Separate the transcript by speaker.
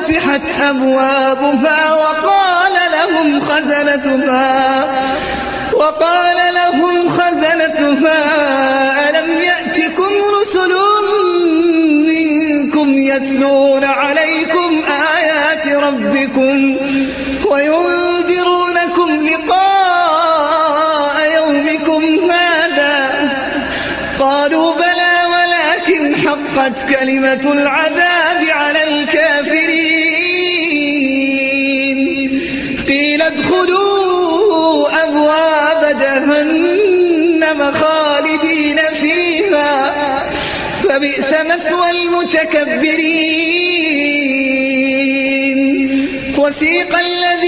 Speaker 1: ففتحت أبوابها وقال لهم خزنتها ألم يأتكم رسل منكم يتلون عليكم آيات ربكم وينذرونكم لقاء يومكم هذا؟ قالوا بلى ولكن حقت كلمة العذاب على الكافرين. قيل ادخلوا أبواب جهنم خالدين فيها فبئس مثوى المتكبرين. وسيق الذين